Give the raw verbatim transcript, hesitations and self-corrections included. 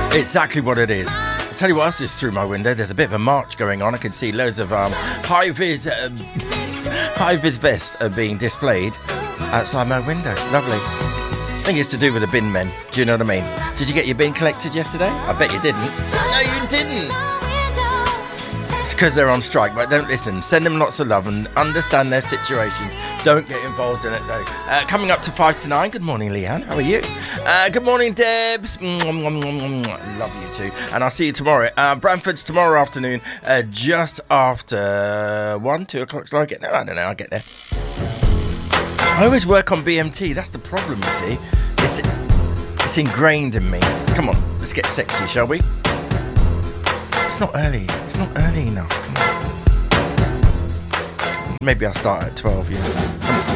Exactly what it is. I'll tell you what else is through my window. There's a bit of a march going on. I can see loads of um, high-vis um, high-vis vests are being displayed outside my window. Lovely. I think it's to do with the bin men. Do you know what I mean? Did you get your bin collected yesterday? I bet you didn't. No, you didn't. It's because they're on strike, but don't listen. Send them lots of love and understand their situations. Don't get involved in it, though. Uh, coming up to five to nine. Good morning, Leanne. How are you? Uh, good morning, Debs. Love you too. And I'll see you tomorrow. Uh, Bramford's tomorrow afternoon, uh, just after one, two o'clock. Shall I get there? I don't know. I'll get there. I always work on B M T. That's the problem, you see. It's, it's ingrained in me. Come on, let's get sexy, shall we? It's not early. It's not early enough. Come on. Maybe I'll start at twelve, yeah. Come on.